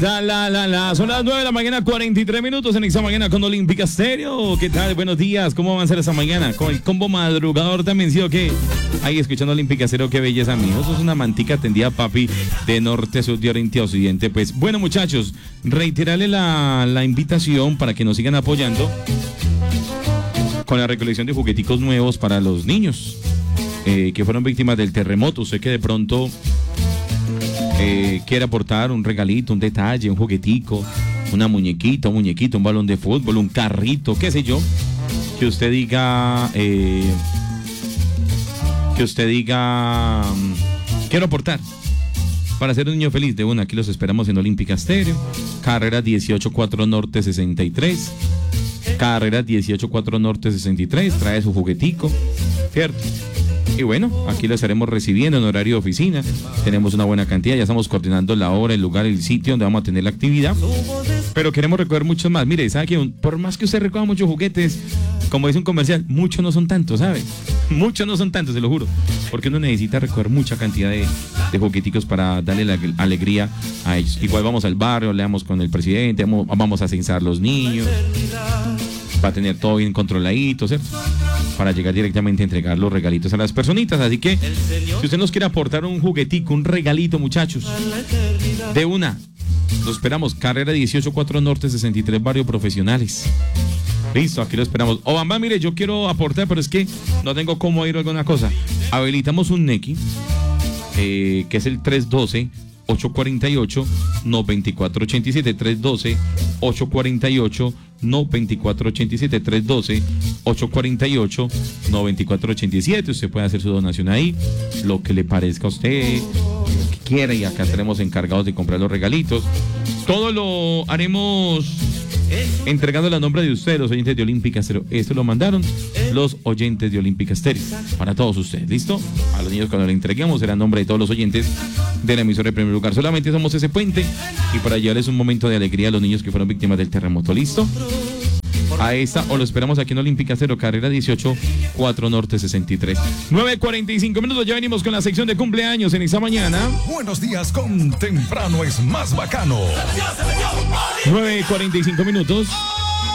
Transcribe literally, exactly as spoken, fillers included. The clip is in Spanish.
tal? La, la, la. Son las nueve de la mañana, cuarenta y tres minutos en esta mañana con Olímpica Stereo. ¿Qué tal? Buenos días. ¿Cómo van a ser esta mañana? Con el combo madrugador también, ¿sí o qué? Ahí escuchando Olímpica Stereo, qué belleza, amigos. Eso es una mantica tendida, papi, de norte a sur, de oriente a occidente. Pues bueno, muchachos, reiterarle la, la invitación para que nos sigan apoyando con la recolección de jugueticos nuevos para los niños eh, que fueron víctimas del terremoto. Sé que de pronto Eh, quiere aportar un regalito, un detalle, un juguetico, una muñequita, un muñequito, un balón de fútbol, un carrito, qué sé yo, que usted diga, eh, que usted diga, quiero aportar para ser un niño feliz. De una, aquí los esperamos en Olímpica Stereo, carrera dieciocho cuatro Norte sesenta y tres, carrera dieciocho cuatro Norte sesenta y tres, trae su juguetico, ¿cierto? Y bueno, aquí lo estaremos recibiendo en horario de oficina. Tenemos una buena cantidad, ya estamos coordinando la hora, el lugar, el sitio donde vamos a tener la actividad. Pero queremos recoger muchos más. Mire, ¿sabe que por más que usted recoja muchos juguetes, como dice un comercial, muchos no son tantos, ¿sabe? Muchos no son tantos, se lo juro. Porque uno necesita recoger mucha cantidad de, de jugueticos para darle la alegría a ellos. Igual vamos al barrio, le damos con el presidente, vamos, vamos a censar los niños. Va a tener todo bien controladito, ¿cierto? Para llegar directamente a entregar los regalitos a las personitas. Así que, si usted nos quiere aportar un juguetico, un regalito, muchachos, de una, lo esperamos. Carrera dieciocho cuatro Norte sesenta y tres, Barrio Profesionales. Listo, aquí lo esperamos. O Bamba, mire, yo quiero aportar, pero es que no tengo cómo ir a alguna cosa. Habilitamos un Nequi, eh, que es el tres uno dos, ocho cuatro ocho, nueve cuatro ocho siete, tres uno dos, ocho cuatro ocho, nueve cuatro ocho siete, tres uno dos, ocho cuatro ocho, nueve cuatro ocho siete. Usted puede hacer su donación ahí, lo que le parezca a usted, lo que quiera, y acá estaremos encargados de comprar los regalitos. Todo lo haremos entregando la nombre de ustedes, los oyentes de Olímpica Stereo. Esto lo mandaron los oyentes de Olímpica Stereo para todos ustedes, ¿listo? A los niños, cuando le entreguemos, será en nombre de todos los oyentes de la emisora de primer lugar. Solamente somos ese puente y para llevarles un momento de alegría a los niños que fueron víctimas del terremoto. ¿Listo? A esta, o lo esperamos aquí en Olímpica Stereo, carrera dieciocho cuatro Norte sesenta y tres. nueve cuarenta y cinco minutos, ya venimos con la sección de cumpleaños en esta mañana. Buenos días, con temprano es más bacano. nueve cuarenta y cinco minutos.